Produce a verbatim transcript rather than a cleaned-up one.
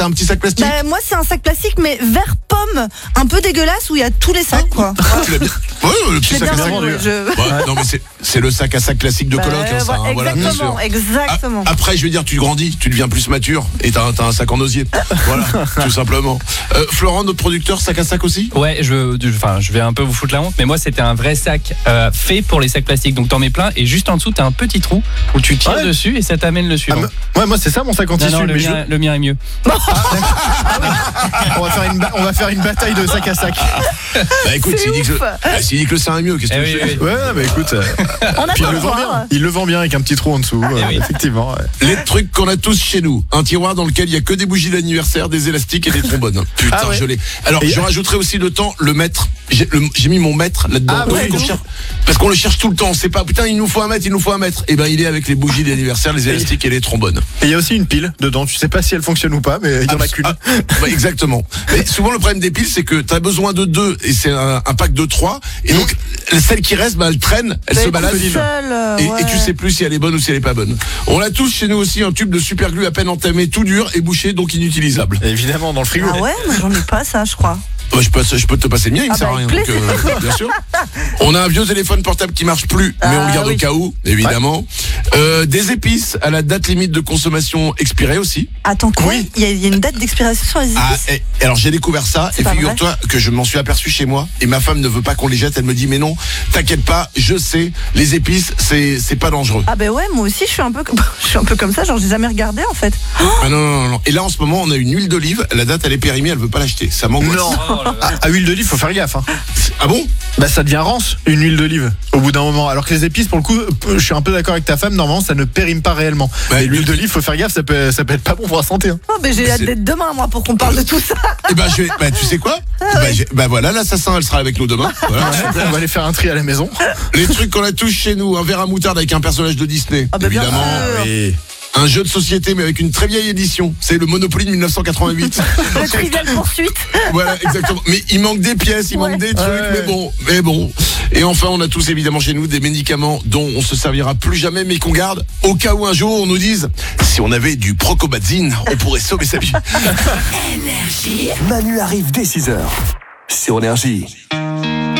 T'as un petit sac plastique? Bah, moi, c'est un sac plastique, mais vert pomme, un peu dégueulasse, où il y a tous les sacs, quoi. Ah, tu l'as bien. Ouais, le petit Je l'ai sac bien plastique. vendu, je- Ouais, non mais c'est, c'est le sac à sac classique de Bah, coloc, hein, ça, voilà, hein, voilà, bien exactement, sûr. exactement. A- Après, je veux dire, tu grandis, tu deviens plus mature et t'as, un- t'as un sac en osier. Voilà, tout simplement. Euh, Florent, notre producteur, sac à sac aussi? Ouais, je, je- enfin, je vais un peu vous foutre la honte, mais moi c'était un vrai sac euh, fait pour les sacs plastiques. Donc t'en mets plein et juste en dessous t'as un petit trou où tu tires Ouais. dessus et ça t'amène le Ah, suivant. me- ouais, moi c'est ça mon sac en Non, tissu. non, le, mais je- mien, le mien est mieux. on, va faire une ba- on va faire une bataille de sac à sac. Bah écoute, C'est s'il dit, que, ouf. bah, s'il dit que le sein est mieux, qu'est-ce que Eh tu oui, fais? oui. Ouais, bah écoute, euh, On puis il attend le de vend voir. bien. Il le vend bien avec un petit trou en dessous, euh, oui. effectivement. Ouais. Les trucs qu'on a tous chez nous. Un tiroir dans lequel il y a que des bougies d'anniversaire, des élastiques et des trombones. Putain, Ah ouais. je l'ai. Alors, Et- je rajouterai aussi le temps, le mètre. J'ai, le- j'ai mis mon mètre là-dedans. Ah Donc, ouais, qu'on nous. cherche- parce qu'on le cherche tout le temps. On sait pas, putain, il nous faut un mètre, il nous faut un mètre. Et ben, il est avec les bougies d'anniversaire, les élastiques et les trombones. Et il y a aussi une pile dedans. Tu sais pas si elle fonctionne ou pas, mais il y en a Abs- qu'une. ah, ouais, exactement. Mais souvent, le problème des piles, c'est que tu as besoin de deux et c'est un, un pack de trois. Et donc, celle qui reste, bah, elle traîne, elle se Mais balade. tout seul, euh, Et, ouais. et tu sais plus si elle est bonne ou si elle est pas bonne. On a tous chez nous aussi un tube de superglue à peine entamé, tout dur et bouché, donc inutilisable. Évidemment, dans le frigo. Ah ouais, moi j'en ai pas ça, je crois. Bah, je, peux, je peux te passer le mien, il me Ah sert bah, à rien. avec donc, euh, bien sûr. On a un vieux téléphone portable qui marche plus, mais on le Ah, garde oui. au cas où, évidemment. Euh, des épices à la date limite de consommation expirée aussi. Attends, quoi? Oui. Il y, a- il y a une date d'expiration sur les épices? Ah, et- alors j'ai découvert ça C'est et pas figure-toi que je m'en suis aperçu chez moi et ma femme ne veut pas qu'on les jette. Elle me dit mais non, t'inquiète pas, je sais, les épices c'est c'est pas dangereux. Ah ben ouais, moi aussi je suis un peu comme, je suis un peu comme ça, genre j'ai jamais regardé en fait. Ah non, non non non. Et là en ce moment on a une huile d'olive, la date elle est périmée, elle veut pas l'acheter. Ça m'angoisse. Non. Oh là là. À, à huile d'olive, faut faire gaffe. Hein. Ah bon? Bah ça devient rance, une huile d'olive, au bout d'un moment. Alors que les épices, pour le coup, je suis un peu d'accord avec ta femme, normalement ça ne périme pas réellement. Bah, Mais l'huile l'huile d'olive, faut faire gaffe, ça peut, ça peut être pas bon pour la santé. Hein. Oh ben j'ai hâte C'est- d'être demain moi pour qu'on parle de tout ça. Eh ben je vais, bah tu sais quoi? Bah, j'ai- bah voilà, l'assassin elle sera avec nous demain. Voilà. Ouais, on va aller faire un tri à la maison. Les trucs qu'on a tous chez nous, un verre à moutarde avec un personnage de Disney, Ah bah, bien évidemment. sûr. Et... Un jeu de société mais avec une très vieille édition. C'est le Monopoly de dix-neuf cent quatre-vingt-huit. Le trivial poursuite. Voilà, exactement. Mais il manque des pièces, il Ouais. manque des trucs, Ouais. mais bon, mais bon. Et enfin, on a tous évidemment chez nous des médicaments dont on se servira plus jamais, mais qu'on garde au cas où un jour on nous dise si on avait du Procobadzine, on pourrait sauver sa vie. Manu arrive dès six heures sur Énergie.